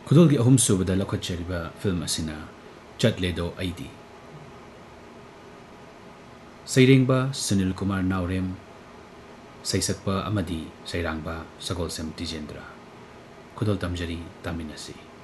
खुदोल की अहुम सुबदा लखोचरिबा फिल्म असिना चटलेदो आईदी सैरेंबा सुनील कुमार नावरेम सैसक्पा अमदी सैरांबा सगोलसम तिजेंद्र खुदोल तमजरी तामिनसी।